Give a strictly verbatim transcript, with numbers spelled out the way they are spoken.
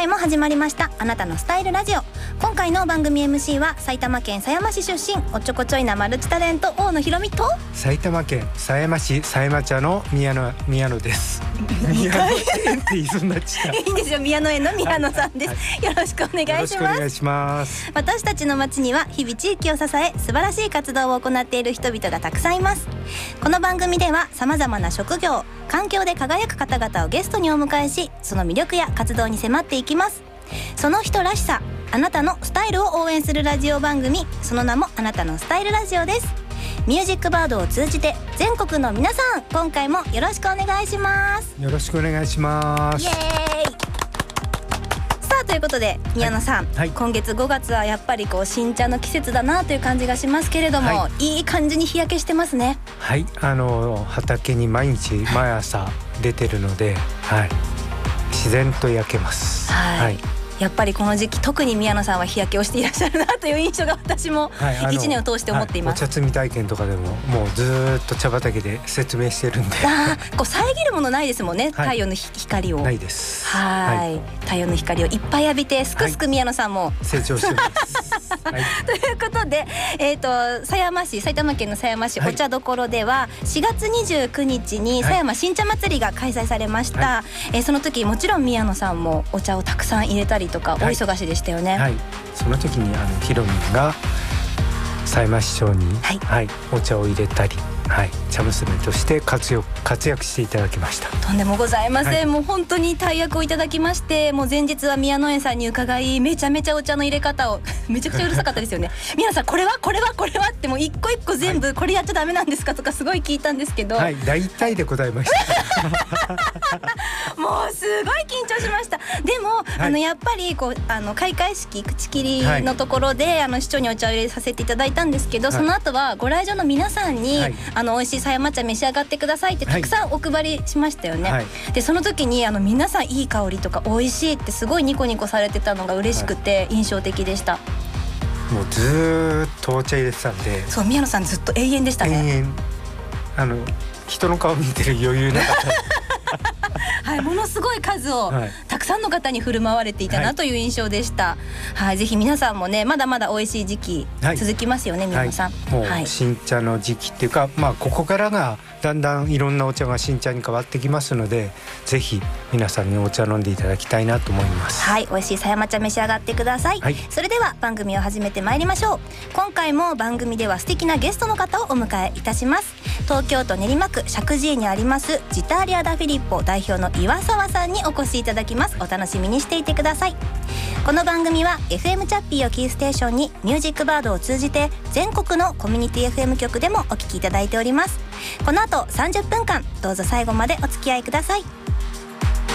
回も始まりましたあなたのスタイルラジオ。今回の番組 エムシー は埼玉県狭山市出身おっちょこちょいなマルチタレント大野ひろみと埼玉県狭山市狭山茶の宮野宮野です。宮野園って言いそうになっちゃった。いいんですよ、宮野園の宮野さんです、はいはい、よろしくお願いします。 よろしくお願いします。 私たちの町には日々地域を支え素晴らしい活動を行っている人々がたくさんいます。この番組では様々な職業環境で輝く方々をゲストにお迎えし、その魅力や活動に迫っていきます。その人らしさ、あなたのスタイルを応援するラジオ番組、その名もあなたのスタイルラジオです。ミュージックバードを通じて全国の皆さん、今回もよろしくお願いします。 よろしくお願いします。 イエーイ。さあということで宮野さん、はいはい、今月ごがつはやっぱりこう新茶の季節だなという感じがしますけれども、はい、いい感じに日焼けしてますね。 はい、あの畑に毎日毎朝出てるので、はい、自然と焼けます。 はい、 はい、 やっぱりこの時期特に宮野さんは日焼けをしていらっしゃるなという印象が私もいちねんを通して思っています。 はい、お茶摘み体験とかでももうずっと茶畑で説明してるんで、 あこう遮るものないですもんね、はい、太陽の光を。 ないです。 はい、はい、太陽の光をいっぱい浴びてすくすく宮野さんも、はい、 成長してますはい、 ということで、えーと、狭山市埼玉県の狭山市お茶どころではしがつにじゅうくにちに狭山新茶祭りが開催されました。はい、えー、その時もちろん宮野さんもお茶をたくさん入れたりとか、はい、お忙しでしたよね。 はい、その時にあのひろみんが狭山市長に、はいはい、お茶を入れたり、はい、茶娘として活躍、活躍していただきました。 とんでもございません、はい、もう本当に大役をいただきまして、もう前日は宮野園さんに伺い、めちゃめちゃお茶の入れ方をめちゃくちゃうるさかったですよね宮野さんこれはこれはこれはってもう一個一個全部、はい、これやっちゃダメなんですかとかすごい聞いたんですけど、 はい、大体で答えましたもうすごい緊張しました。でも、はい、あのやっぱりこうあの開会式口切りのところで、はい、あの市長にお茶を入れさせていただいたんですけど、はい、その後はご来場の皆さんに、はい、あの美味しい狭山茶召し上がってくださいってたくさんお配りしましたよね。はい、でその時にあの皆さんいい香りとか美味しいってすごいニコニコされてたのが嬉しくて印象的でした。はい、 もうずーっとお茶入れてたんで、 そう宮野さんずっと永遠でしたね。 永遠、あの人の顔見てる余裕なかったはい、ものすごい数をたくさんの方に振る舞われていたなという印象でした。はい、はい、ぜひ皆さんもね、まだまだ美味しい時期続きますよね、はい、宮野さん。 はい、もう新茶の時期っていうか、まあここからがだんだんいろんなお茶が新茶に変わってきますので、ぜひ皆さんにお茶飲んでいただきたいなと思います。 はい、美味しい狭山茶召し上がってください。はい、それでは番組を始めてまいりましょう。今回も番組では素敵なゲストの方をお迎えいたします。東京都練馬区石神井にありますジターリアダフィリッポ代表の岩沢さんにお越しいただきます。お楽しみにしていてください。この番組は エフエム チャッピーをキーステーションにミュージックバードを通じて全国のコミュニティ エフエム 局でもお聞きいただいております。この後さんじゅっぷんかんどうぞ最後までお付き合いください。